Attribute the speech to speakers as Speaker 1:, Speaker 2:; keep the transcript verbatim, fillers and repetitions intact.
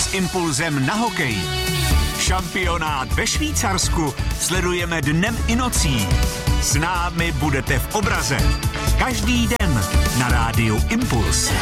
Speaker 1: s impulzem na hokej. Šampionát ve Švýcarsku sledujeme dnem i nocí. S námi budete v obraze. Každý den na rádiu Impuls.